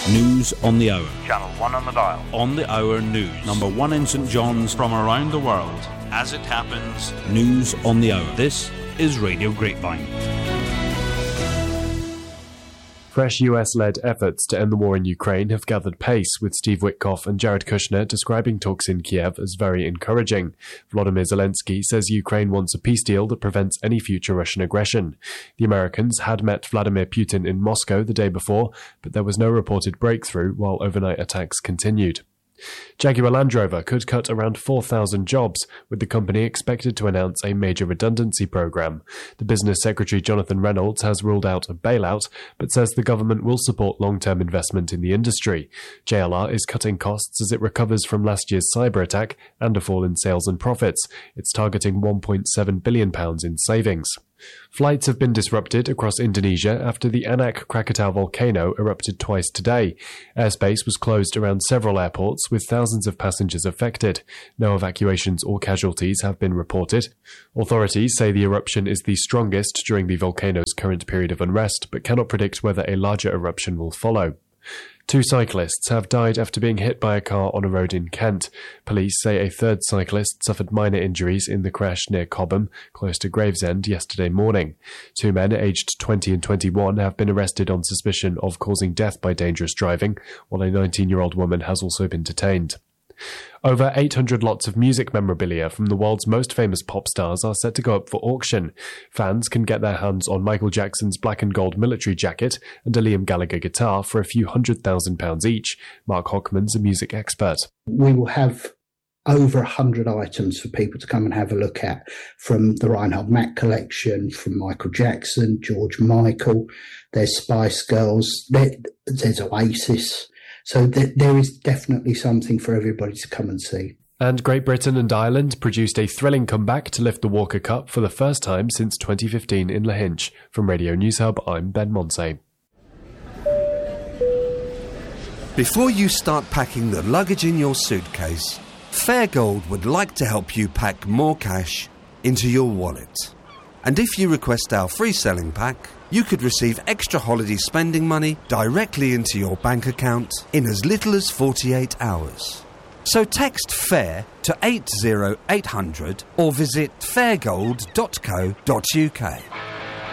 News on the Hour. Channel 1 on the dial. On the Hour News. Number 1 in St John's. From around the world, as it happens. News on the Hour. This is Radio Grapevine. Fresh US-led efforts to end the war in Ukraine have gathered pace, with Steve Witkoff and Jared Kushner describing talks in Kiev as very encouraging. Volodymyr Zelensky says Ukraine wants a peace deal that prevents any future Russian aggression. The Americans had met Vladimir Putin in Moscow the day before, but there was no reported breakthrough while overnight attacks continued. Jaguar Land Rover could cut around 4,000 jobs, with the company expected to announce a major redundancy program. The business secretary Jonathan Reynolds has ruled out a bailout, but says the government will support long-term investment in the industry. JLR is cutting costs as it recovers from last year's cyber attack and a fall in sales and profits. It's targeting £1.7 billion in savings. Flights have been disrupted across Indonesia after the Anak Krakatau volcano erupted twice today. Airspace was closed around several airports, with thousands of passengers affected. No evacuations or casualties have been reported. Authorities say the eruption is the strongest during the volcano's current period of unrest, but cannot predict whether a larger eruption will follow. 2 cyclists have died after being hit by a car on a road in Kent. Police say a third cyclist suffered minor injuries in the crash near Cobham, close to Gravesend, yesterday morning. 2 men aged 20 and 21 have been arrested on suspicion of causing death by dangerous driving, while a 19-year-old woman has also been detained. Over 800 lots of music memorabilia from the world's most famous pop stars are set to go up for auction. Fans can get their hands on Michael Jackson's black and gold military jacket and a Liam Gallagher guitar for a few £100,000 each. Mark Hockman's a music expert. We will have over 100 items for people to come and have a look at, from the Reinhold Mack collection, from Michael Jackson, George Michael, there's Spice Girls, there's Oasis. So there is definitely something for everybody to come and see. And Great Britain and Ireland produced a thrilling comeback to lift the Walker Cup for the first time since 2015 in Lahinch. From Radio News Hub, I'm Ben Monsey. Before you start packing the luggage in your suitcase, Fairgold would like to help you pack more cash into your wallet. And if you request our free selling pack, you could receive extra holiday spending money directly into your bank account in as little as 48 hours. So text FAIR to 80800 or visit fairgold.co.uk.